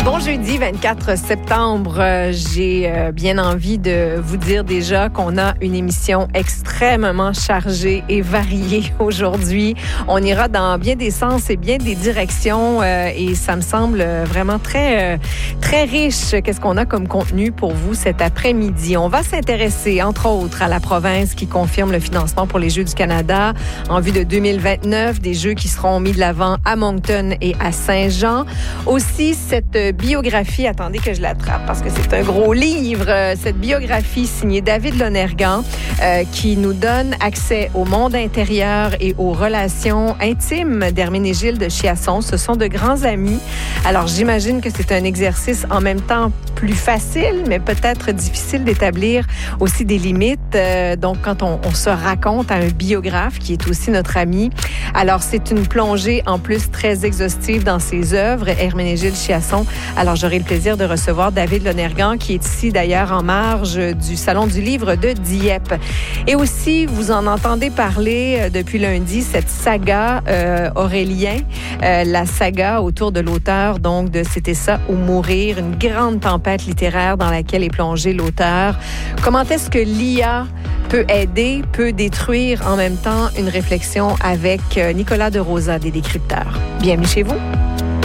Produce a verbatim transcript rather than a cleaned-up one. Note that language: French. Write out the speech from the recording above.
Bon jeudi vingt-quatre septembre, euh, j'ai euh, bien envie de vous dire déjà qu'on a une émission extrêmement chargée et variée aujourd'hui. On ira dans bien des sens et bien des directions euh, et ça me semble vraiment très, euh, très riche. Qu'est-ce qu'on a comme contenu pour vous cet après-midi? On va s'intéresser, entre autres, à la province qui confirme le financement pour les Jeux du Canada en vue de deux mille vingt-neuf, des Jeux qui seront mis de l'avant à Moncton et à Saint-Jean. Aussi, cette biographie, attendez que je l'attrape parce que c'est un gros livre, cette biographie signée David Lonergan euh, qui nous donne accès au monde intérieur et aux relations intimes d'Herménégilde Chiasson. Ce sont de grands amis. Alors, j'imagine que c'est un exercice en même temps plus facile, mais peut-être difficile d'établir aussi des limites. Euh, donc, quand on, on se raconte à un biographe qui est aussi notre ami, alors c'est une plongée en plus très exhaustive dans ses œuvres, Herménégilde Chiasson. Alors, j'aurai le plaisir de recevoir David Lonergan, qui est ici d'ailleurs en marge du Salon du livre de Dieppe. Et aussi, vous en entendez parler depuis lundi, cette saga euh, Aurélien, euh, la saga autour de l'auteur, donc de C'était ça ou mourir, une grande tempête littéraire dans laquelle est plongé l'auteur. Comment est-ce que l'I A peut aider, peut détruire en même temps? Une réflexion avec Nicolas de Rosa des Décrypteurs. Bienvenue chez vous.